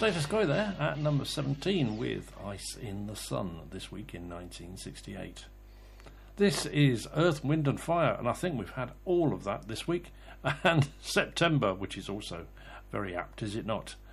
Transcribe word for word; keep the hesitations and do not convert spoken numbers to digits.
State of Sky there at number seventeen with Ice in the Sun this week in nineteen sixty-eight. This is Earth, Wind and Fire, and I think we've had all of that this week. And September, which is also very apt, is it not?